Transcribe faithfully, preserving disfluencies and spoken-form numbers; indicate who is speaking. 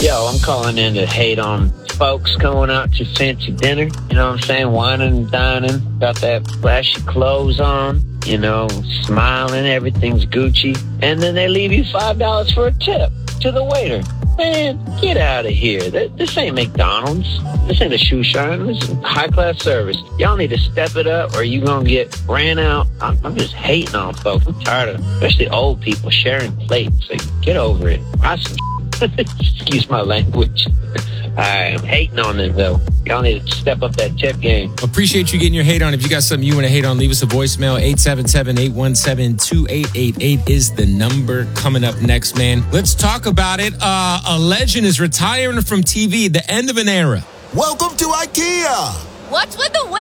Speaker 1: Yo, I'm calling in to hate on folks going out to fancy dinner. You know what I'm saying? Wining and dining. Got that flashy clothes on. You know, smiling. Everything's Gucci. And then they leave you five dollars for a tip to the waiter. Man, get out of here. This ain't McDonald's. This ain't a shoe shine. This is high-class service. Y'all need to step it up or you going to get ran out. I'm, I'm just hating on folks. I'm tired of, especially old people, sharing plates. Like, get over it. I some excuse my language. I'm hating on it, though. Y'all need to step up that tip game.
Speaker 2: Appreciate you getting your hate on. If you got something you want to hate on, leave us a voicemail. eight seven seven, eight one seven, two eight eight eight is the number. Coming up next, man. Let's talk about it. Uh, a legend is retiring from T V, the end of an era.
Speaker 3: Welcome to IKEA.
Speaker 4: What's with the